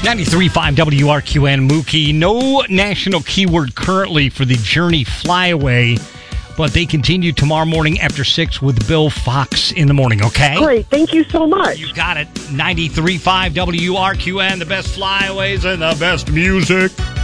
93.5 WRQN Mookie. No national keyword currently for the Journey Flyaway, but they continue tomorrow morning after 6 with Bill Fox in the morning, okay? Great. Thank you so much. You got it. 93.5 WRQN, the best flyaways and the best music.